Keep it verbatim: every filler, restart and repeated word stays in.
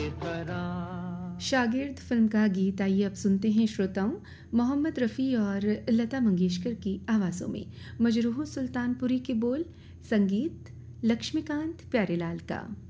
बेकरार। शागिर्द फिल्म का गीत आइए अब सुनते हैं श्रोताओं, मोहम्मद रफ़ी और लता मंगेशकर की आवाज़ों में। मजरूह सुल्तानपुरी के बोल, संगीत लक्ष्मीकांत प्यारेलाल का।